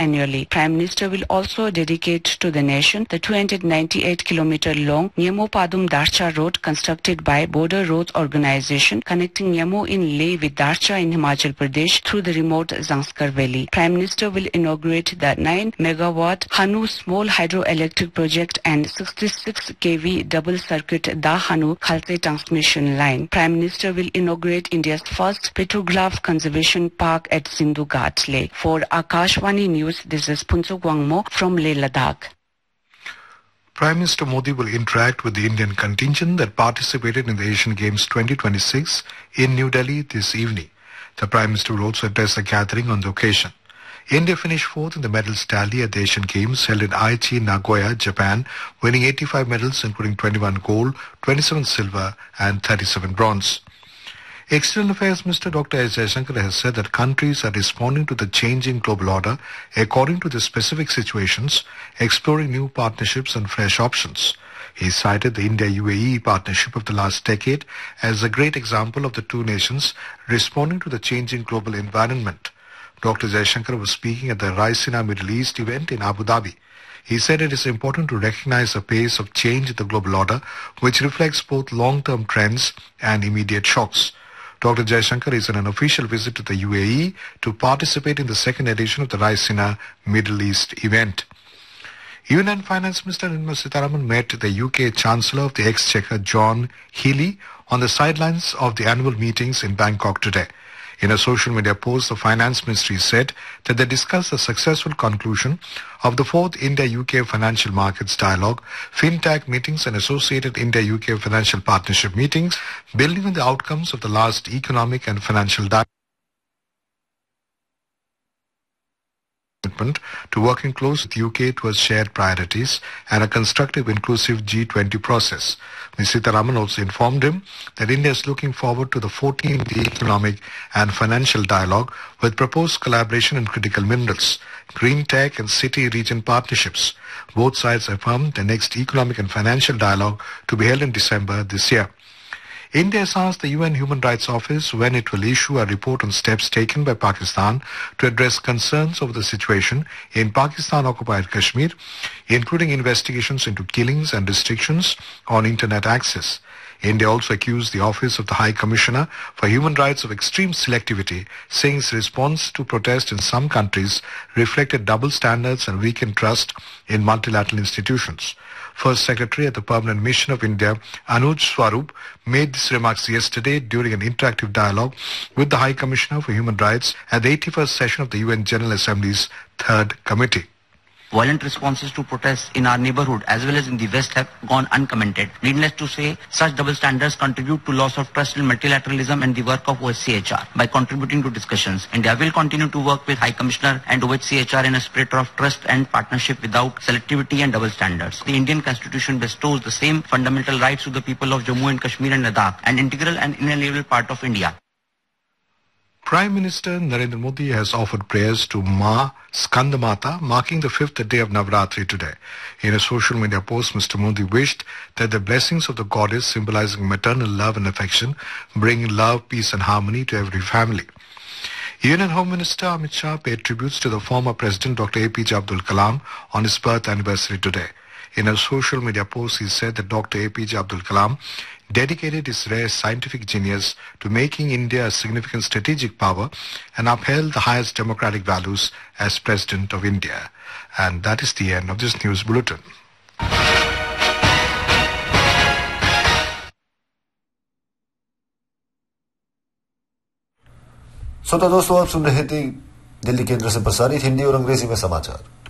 annually. Prime Minister will also dedicate to the nation the 298-kilometer-long Nyemo-Padum Darcha road constructed by Border Roads Organization connecting Nyemo in Leh with Darcha in Himachal Pradesh through the remote Zanskar Valley. Prime Minister will inaugurate the 9-megawatt Hanu small hydroelectric project and 66 kV double-circuit Da Hanu Khalse transmission line. Prime Minister will inaugurate India's first petroglyph conservation park at Sindhu Ghats Lake. For Akashvani News, this is Punso Gwangmo from Leh, Ladakh. Prime Minister Modi will interact with the Indian contingent that participated in the Asian Games 2026 in New Delhi this evening. The Prime Minister will also address a gathering on the occasion. India finished fourth in the medals tally at the Asian Games held in Aichi, Nagoya, Japan, winning 85 medals including 21 gold, 27 silver and 37 bronze. External Affairs Minister Dr. S. Jaishankar has said that countries are responding to the changing global order according to the specific situations, exploring new partnerships and fresh options. He cited the India-UAE partnership of the last decade as a great example of the two nations responding to the changing global environment. Dr. Jaishankar was speaking at the Raisina Middle East event in Abu Dhabi. He said it is important to recognize the pace of change in the global order, which reflects both long-term trends and immediate shocks. Dr. Jaishankar is on an official visit to the UAE to participate in the second edition of the Raisina Middle East event. Union Finance Minister Nirmala Sitharaman met the UK Chancellor of the Exchequer John Healey on the sidelines of the annual meetings in Bangkok today. In a social media post, the Finance Ministry said that they discussed the successful conclusion of the fourth India-UK Financial Markets Dialogue, FinTech meetings and associated India-UK Financial Partnership meetings, building on the outcomes of the last economic and financial dialogue. To working close with UK towards shared priorities and a constructive, inclusive G20 process. Ms. Sitharaman also informed him that India is looking forward to the 14th Economic and Financial Dialogue with proposed collaboration in critical minerals, green tech and city region partnerships. Both sides affirmed the next Economic and Financial Dialogue to be held in December this year. India has asked the UN Human Rights Office when it will issue a report on steps taken by Pakistan to address concerns over the situation in Pakistan-occupied Kashmir, including investigations into killings and restrictions on internet access. India also accused the Office of the High Commissioner for Human Rights of extreme selectivity, saying its response to protests in some countries reflected double standards and weakened trust in multilateral institutions. First Secretary at the Permanent Mission of India, Anuj Swarup, made these remarks yesterday during an interactive dialogue with the High Commissioner for Human Rights at the 81st session of the UN General Assembly's Third Committee. Violent responses to protests in our neighborhood as well as in the West have gone uncommented. Needless to say, such double standards contribute to loss of trust in multilateralism and the work of OHCHR. By contributing to discussions, India will continue to work with High Commissioner and OHCHR in a spirit of trust and partnership without selectivity and double standards. The Indian Constitution bestows the same fundamental rights to the people of Jammu and Kashmir and Ladakh, an integral and inalienable part of India. Prime Minister Narendra Modi has offered prayers to Ma Skandamata, marking the fifth day of Navratri today. In a social media post, Mr. Modi wished that the blessings of the goddess, symbolizing maternal love and affection, bring love, peace and harmony to every family. Union Home Minister Amit Shah paid tributes to the former President Dr. APJ Abdul Kalam on his birth anniversary today. In a social media post, he said that Dr. APJ Abdul Kalam dedicated his rare scientific genius to making India a significant strategic power and upheld the highest democratic values as President of India. And that is the end of this news bulletin. श्रोता दोस्तों, आप सुन रहे थे दिल्ली केंद्र से प्रसारित हिंदी और अंग्रेजी में समाचार।